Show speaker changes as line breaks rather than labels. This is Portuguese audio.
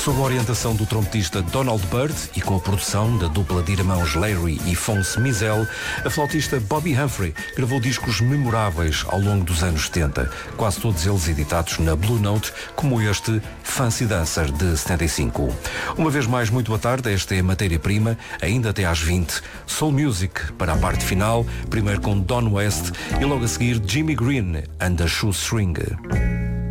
Sob a orientação do trompetista Donald Byrd e com a produção da dupla de irmãos Larry e Phonse Mizell, a flautista Bobby Humphrey gravou discos memoráveis ao longo dos anos 70, quase todos eles editados na Blue Note, como este Fancy Dancer de 75. Uma vez mais, muito boa tarde, esta é a matéria-prima, ainda até às 20, Soul Music para a parte final, primeiro com Don West e logo a seguir Jimmy Green and the Shoestring.